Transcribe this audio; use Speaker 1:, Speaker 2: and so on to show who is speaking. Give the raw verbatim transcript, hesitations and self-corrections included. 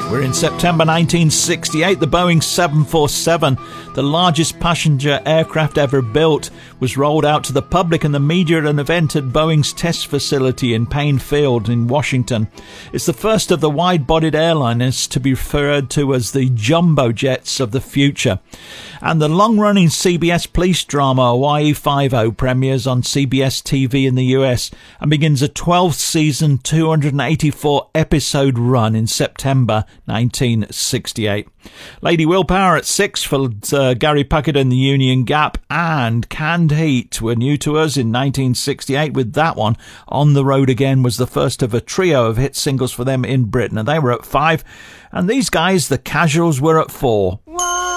Speaker 1: We're in September nineteen sixty-eight. The Boeing seven forty-seven, the largest passenger aircraft ever built, was rolled out to the public and the media at an event at Boeing's test facility in Payne Field in Washington. It's the first of the wide-bodied airliners to be referred to as the jumbo jets of the future. And the long-running C B S police drama Hawaii Five-O premieres on C B S T V in the U S and begins a twelfth season, two hundred eighty-four episode run in September nineteen sixty-eight. Lady Willpower at six for uh, Gary Puckett and the Union Gap, and Canned Heat were new to us in nineteen sixty-eight with that one. On the Road Again was the first of a trio of hit singles for them in Britain, and they were at five. And these guys, the Casuals, were at four.